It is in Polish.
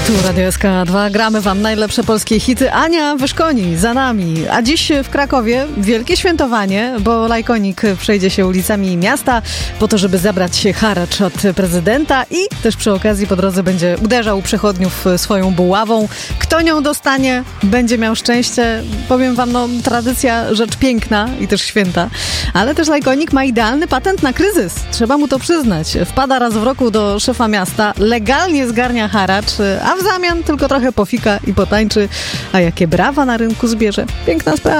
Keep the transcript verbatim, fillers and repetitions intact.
Tu Radio S K dwa, gramy wam najlepsze polskie hity. Ania Wyszkoni za nami. A dziś w Krakowie wielkie świętowanie, bo Lajkonik przejdzie się ulicami miasta po to, żeby zabrać haracz od prezydenta i też przy okazji po drodze będzie uderzał przechodniów swoją buławą. Kto nią dostanie, będzie miał szczęście. Powiem wam, no tradycja, rzecz piękna i też święta. Ale też Lajkonik ma idealny patent na kryzys. Trzeba mu to przyznać. Wpada raz w roku do szefa miasta, legalnie zgarnia haracz, a w zamian tylko trochę pofika i potańczy. A jakie brawa na rynku zbierze. Piękna sprawa.